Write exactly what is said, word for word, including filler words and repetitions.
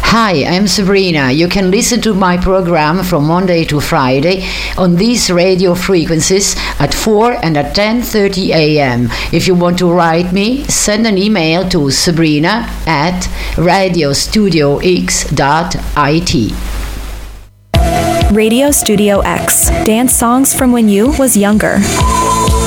Hi, I'm Sabrina. You can listen to my program from Monday to Friday on these radio frequencies at four and at ten thirty a.m. If you want to write me, send an email to sabrina at radio studio x dot i t. Radio Studio X. Dance songs from when you was younger.